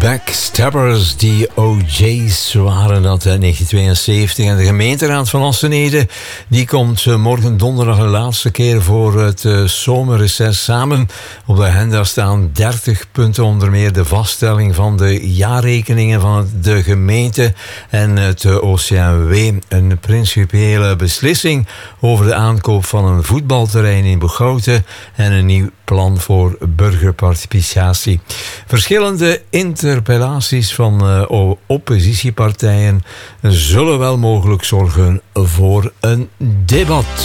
Backstabbers, die OJ's waren dat in 1972. En de gemeenteraad van Assenede die komt morgen donderdag de laatste keer voor het zomerreces samen. Op de agenda staan 30 punten, onder meer de vaststelling van de jaarrekeningen van de gemeente en het OCMW. Een principiële beslissing over de aankoop van een voetbalterrein in Boeghouten en een nieuw plan voor burgerparticipatie. Verschillende interpellaties van oppositiepartijen zullen wel mogelijk zorgen voor een debat.